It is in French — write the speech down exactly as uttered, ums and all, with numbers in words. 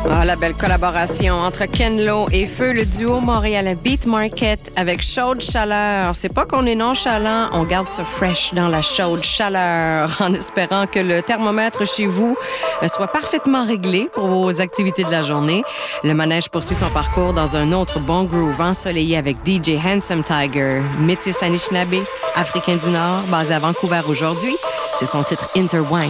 Ah, la belle collaboration entre Ken Lo et Feu, le duo montréalais Beat Market avec chaude chaleur. C'est pas qu'on est nonchalant, on garde ça fresh dans la chaude chaleur en espérant que le thermomètre chez vous soit parfaitement réglé pour vos activités de la journée. Le manège poursuit son parcours dans un autre bon groove ensoleillé avec D J Handsome Tiger, métis Anishinaabe, africain du Nord, basé à Vancouver aujourd'hui. C'est son titre Interwine.